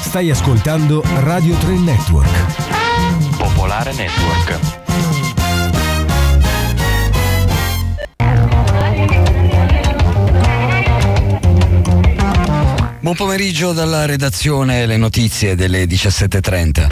Stai ascoltando Radio 3 Network. Popolare Network. Buon pomeriggio dalla redazione, le notizie delle 17:30.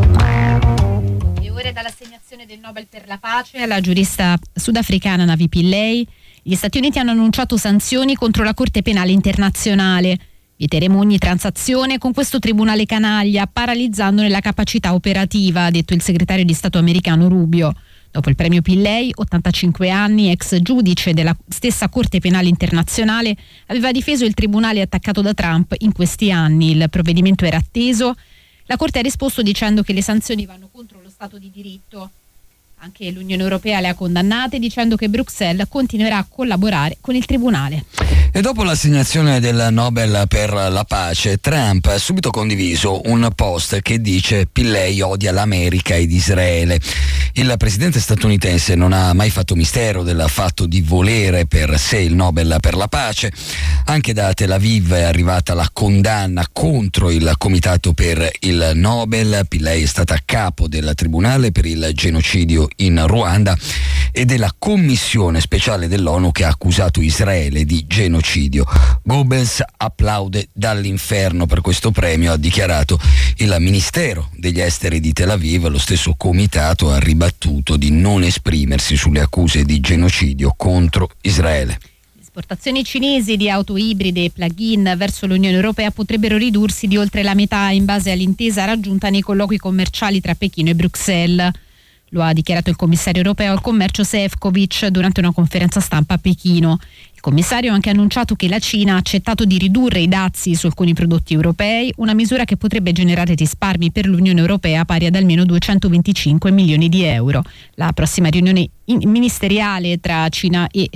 E ore dall'assegnazione del Nobel per la pace alla giurista sudafricana Navi Pillay, gli Stati Uniti hanno annunciato sanzioni contro la Corte Penale Internazionale. Vieteremo ogni transazione con questo tribunale canaglia, paralizzandone la capacità operativa, ha detto il segretario di Stato americano Rubio. Dopo il premio Pillay, 85 anni, ex giudice della stessa Corte Penale Internazionale, aveva difeso il tribunale attaccato da Trump in questi anni. Il provvedimento era atteso. La Corte ha risposto dicendo che le sanzioni vanno contro lo Stato di diritto. Anche l'Unione Europea le ha condannate, dicendo che Bruxelles continuerà a collaborare con il tribunale. E dopo l'assegnazione del Nobel per la pace, Trump ha subito condiviso un post che dice: Pillay odia l'America ed Israele. Il presidente statunitense non ha mai fatto mistero del fatto di volere per sé il Nobel per la pace. Anche da Tel Aviv è arrivata la condanna contro il comitato per il Nobel. Pillay è stata a capo del tribunale per il genocidio in Ruanda e della commissione speciale dell'ONU che ha accusato Israele di genocidio. Goebbels applaude dall'inferno per questo premio, ha dichiarato il Ministero degli Esteri di Tel Aviv. Lo stesso comitato ha ribattuto di non esprimersi sulle accuse di genocidio contro Israele. Le esportazioni cinesi di auto ibride e plug-in verso l'Unione Europea potrebbero ridursi di oltre la metà in base all'intesa raggiunta nei colloqui commerciali tra Pechino e Bruxelles. Lo ha dichiarato il commissario europeo al commercio Šefčovič durante una conferenza stampa a Pechino. Il commissario ha anche annunciato che la Cina ha accettato di ridurre i dazi su alcuni prodotti europei, una misura che potrebbe generare risparmi per l'Unione Europea pari ad almeno 225 milioni di euro. La prossima riunione ministeriale tra Cina e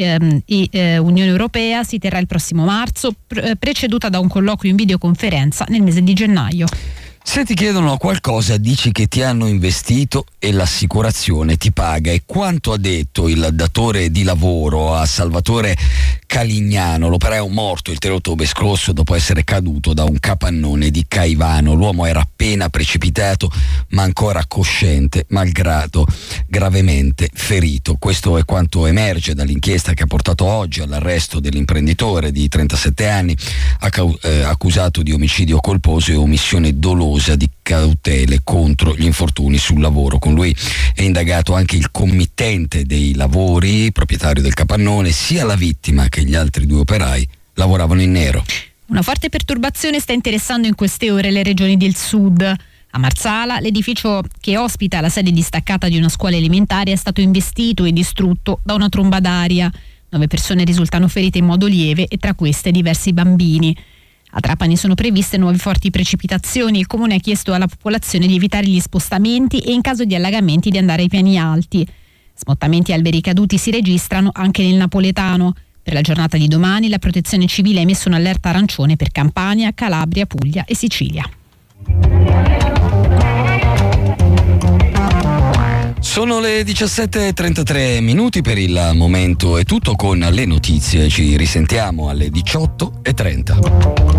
Unione Europea si terrà il prossimo marzo, preceduta da un colloquio in videoconferenza nel mese di gennaio. Se ti chiedono qualcosa dici che ti hanno investito e l'assicurazione ti paga. E quanto ha detto il datore di lavoro a Salvatore Calignano, l'operaio morto il 3 ottobre scorso dopo essere caduto da un capannone di Caivano. L'uomo era appena precipitato ma ancora cosciente, malgrado gravemente ferito. Questo è quanto emerge dall'inchiesta che ha portato oggi all'arresto dell'imprenditore di 37 anni accusato di omicidio colposo e omissione dolosa di cautele contro gli infortuni sul lavoro. Con lui è indagato anche il committente dei lavori, proprietario del capannone. Sia la vittima che gli altri 2 operai lavoravano in nero. Una forte perturbazione sta interessando in queste ore le regioni del sud. A Marsala, l'edificio che ospita la sede distaccata di una scuola elementare è stato investito e distrutto da una tromba d'aria. 9 persone risultano ferite in modo lieve e tra queste diversi bambini. A Trapani sono previste nuove forti precipitazioni. Il comune ha chiesto alla popolazione di evitare gli spostamenti e in caso di allagamenti di andare ai piani alti. Smottamenti e alberi caduti si registrano anche nel napoletano. Per la giornata di domani la Protezione Civile ha emesso un'allerta arancione per Campania, Calabria, Puglia e Sicilia. Sono le 17:33 minuti, per il momento è tutto con le notizie. Ci risentiamo alle 18:30.